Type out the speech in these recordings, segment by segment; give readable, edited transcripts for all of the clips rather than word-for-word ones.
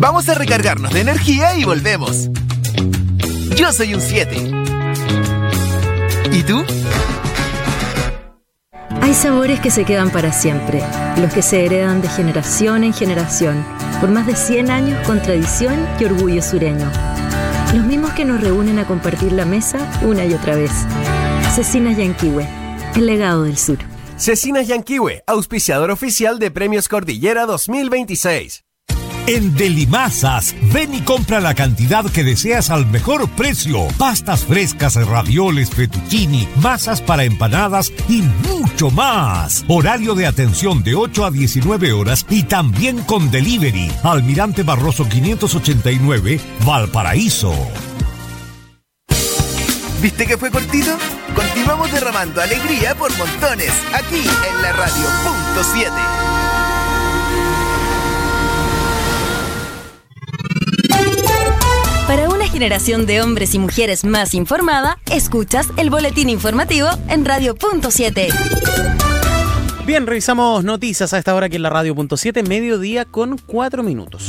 Vamos a recargarnos de energía y volvemos. Yo soy un 7. ¿Y tú? Hay sabores que se quedan para siempre, los que se heredan de generación en generación, por más de 100 años con tradición y orgullo sureño. Los mismos que nos reúnen a compartir la mesa una y otra vez. Cecinas Yanquihue, el legado del sur. Cecinas Yanquihue, auspiciador oficial de Premios Cordillera 2026. En Delimasas, ven y compra la cantidad que deseas al mejor precio. Pastas frescas, ravioles, fettuccini, masas para empanadas y mucho más. Horario de atención de 8 a 19 horas y también con delivery. Almirante Barroso 589, Valparaíso. ¿Viste que fue cortito? Continuamos derramando alegría por montones, aquí en la radio .7. Para una generación de hombres y mujeres más informada, escuchas el boletín informativo en Radio .7. Bien, revisamos noticias a esta hora aquí en la Radio .7, mediodía con 4 minutos.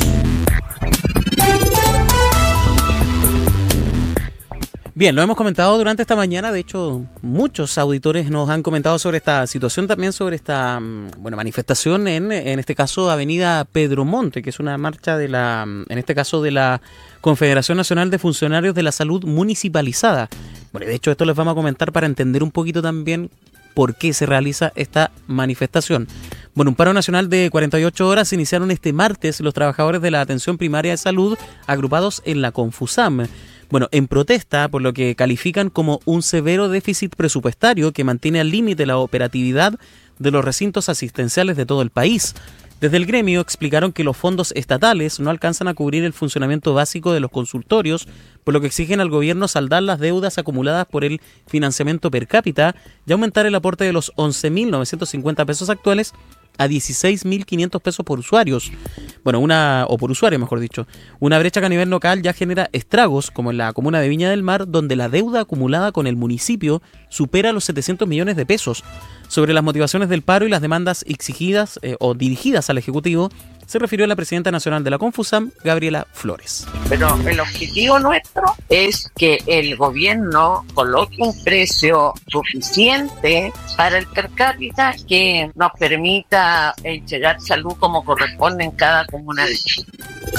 Bien, lo hemos comentado durante esta mañana, de hecho muchos auditores nos han comentado sobre esta situación, también sobre esta manifestación en este caso Avenida Pedro Monte, que es una marcha de en este caso de la Confederación Nacional de Funcionarios de la Salud Municipalizada. Bueno, de hecho esto les vamos a comentar para entender un poquito también por qué se realiza esta manifestación. Bueno, un paro nacional de 48 horas se iniciaron este martes los trabajadores de la atención primaria de salud agrupados en la Confusam. Bueno, en protesta por lo que califican como un severo déficit presupuestario que mantiene al límite la operatividad de los recintos asistenciales de todo el país. Desde el gremio explicaron que los fondos estatales no alcanzan a cubrir el funcionamiento básico de los consultorios, por lo que exigen al gobierno saldar las deudas acumuladas por el financiamiento per cápita y aumentar el aporte de los 11.950 pesos actuales a 16.500 pesos por usuarios. Bueno, por usuario, mejor dicho. Una brecha que a nivel local ya genera estragos, como en la comuna de Viña del Mar, donde la deuda acumulada con el municipio supera los 700 millones de pesos. Sobre las motivaciones del paro y las demandas exigidas o dirigidas al Ejecutivo, se refirió la presidenta nacional de la Confusam, Gabriela Flores. Pero el objetivo nuestro es que el gobierno coloque un precio suficiente para el per cápita que nos permita entregar salud como corresponde en cada comuna de Chile.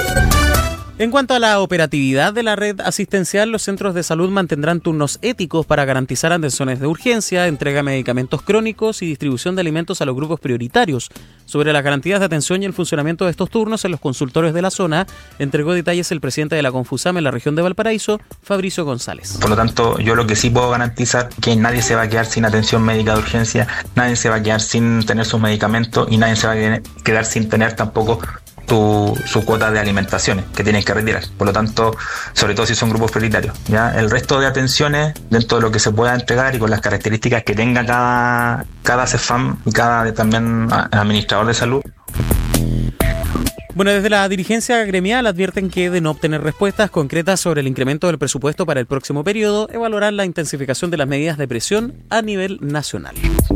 En cuanto a la operatividad de la red asistencial, los centros de salud mantendrán turnos éticos para garantizar atenciones de urgencia, entrega de medicamentos crónicos y distribución de alimentos a los grupos prioritarios. Sobre las garantías de atención y el funcionamiento de estos turnos en los consultorios de la zona, entregó detalles el presidente de la Confusam en la región de Valparaíso, Fabricio González. Por lo tanto, yo lo que sí puedo garantizar es que nadie se va a quedar sin atención médica de urgencia, nadie se va a quedar sin tener sus medicamentos y nadie se va a quedar sin tener tampoco su cuota de alimentaciones que tienen que retirar. Por lo tanto, sobre todo si son grupos prioritarios, ¿ya? El resto de atenciones, dentro de lo que se pueda entregar y con las características que tenga cada CEFAM y cada también administrador de salud. Bueno, desde la dirigencia gremial advierten que de no obtener respuestas concretas sobre el incremento del presupuesto para el próximo periodo, evaluarán la intensificación de las medidas de presión a nivel nacional.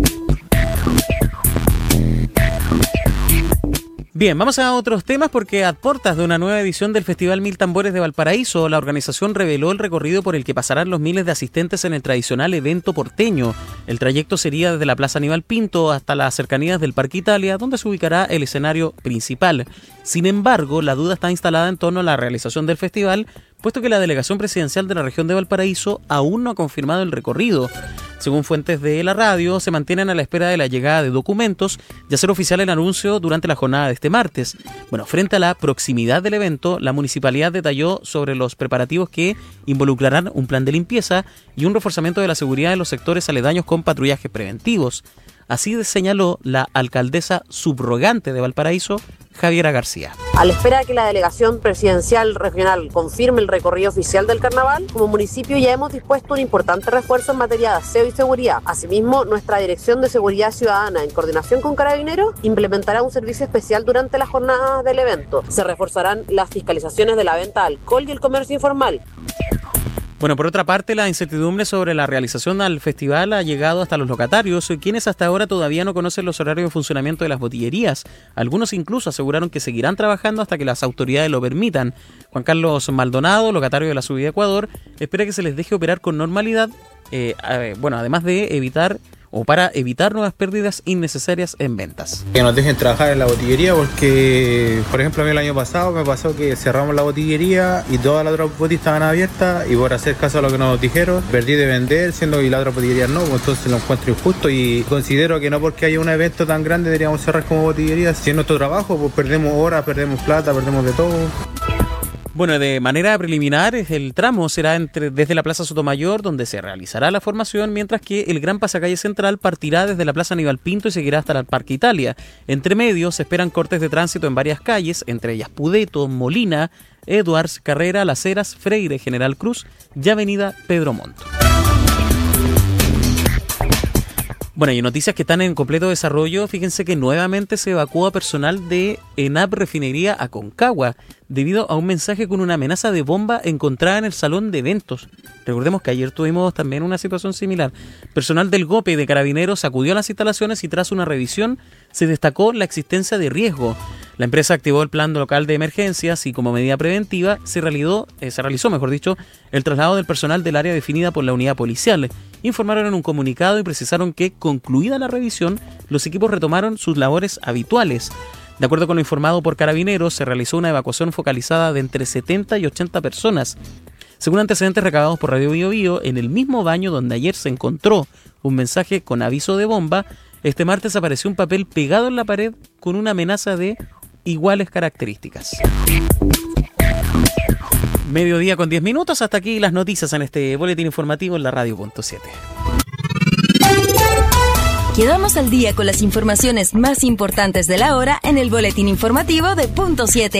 Bien, vamos a otros temas porque a puertas de una nueva edición del Festival Mil Tambores de Valparaíso, la organización reveló el recorrido por el que pasarán los miles de asistentes en el tradicional evento porteño. El trayecto sería desde la Plaza Aníbal Pinto hasta las cercanías del Parque Italia, donde se ubicará el escenario principal. Sin embargo, la duda está instalada en torno a la realización del festival, puesto que la delegación presidencial de la región de Valparaíso aún no ha confirmado el recorrido. Según fuentes de la radio, se mantienen a la espera de la llegada de documentos y hacer oficial el anuncio durante la jornada de este martes. Bueno, frente a la proximidad del evento, la municipalidad detalló sobre los preparativos que involucrarán un plan de limpieza y un reforzamiento de la seguridad en los sectores aledaños con patrullajes preventivos. Así señaló la alcaldesa subrogante de Valparaíso, Javiera García. A la espera de que la delegación presidencial regional confirme el recorrido oficial del carnaval, como municipio ya hemos dispuesto un importante refuerzo en materia de aseo y seguridad. Asimismo, nuestra Dirección de Seguridad Ciudadana, en coordinación con Carabineros, implementará un servicio especial durante las jornadas del evento. Se reforzarán las fiscalizaciones de la venta de alcohol y el comercio informal. Bueno, por otra parte, la incertidumbre sobre la realización del festival ha llegado hasta los locatarios, quienes hasta ahora todavía no conocen los horarios de funcionamiento de las botillerías. Algunos incluso aseguraron que seguirán trabajando hasta que las autoridades lo permitan. Juan Carlos Maldonado, locatario de la Subida Ecuador, espera que se les deje operar con normalidad, además de para evitar nuevas pérdidas innecesarias en ventas. Que nos dejen trabajar en la botillería porque, por ejemplo, a mí el año pasado me pasó que cerramos la botillería y todas las otras botellas estaban abiertas y por hacer caso a lo que nos dijeron, perdí de vender, siendo que las otras botillerías no, pues entonces lo encuentro injusto y considero que no porque haya un evento tan grande deberíamos cerrar como botillería. Si es nuestro trabajo, pues perdemos horas, perdemos plata, perdemos de todo. Bueno, de manera preliminar, el tramo será desde la Plaza Sotomayor, donde se realizará la formación, mientras que el Gran Pasacalle Central partirá desde la Plaza Aníbal Pinto y seguirá hasta el Parque Italia. Entre medio se esperan cortes de tránsito en varias calles, entre ellas Pudeto, Molina, Edwards, Carrera, Las Heras, Freire, General Cruz y Avenida Pedro Montt. Bueno, y noticias que están en completo desarrollo. Fíjense que nuevamente se evacúa personal de ENAP Refinería a Concagua debido a un mensaje con una amenaza de bomba encontrada en el salón de eventos. Recordemos que ayer tuvimos también una situación similar. Personal del GOPE de Carabineros acudió a las instalaciones y tras una revisión se destacó la existencia de riesgo. La empresa activó el plan local de emergencias y como medida preventiva se realizó el traslado del personal del área definida por la unidad policial. Informaron en un comunicado y precisaron que, concluida la revisión, los equipos retomaron sus labores habituales. De acuerdo con lo informado por Carabineros, se realizó una evacuación focalizada de entre 70 y 80 personas. Según antecedentes recabados por Radio Bio Bio, en el mismo baño donde ayer se encontró un mensaje con aviso de bomba, este martes apareció un papel pegado en la pared con una amenaza de iguales características. Mediodía con 10 minutos, hasta aquí las noticias en este boletín informativo en la Radio.7. Quedamos al día con las informaciones más importantes de la hora en el boletín informativo de Punto 7.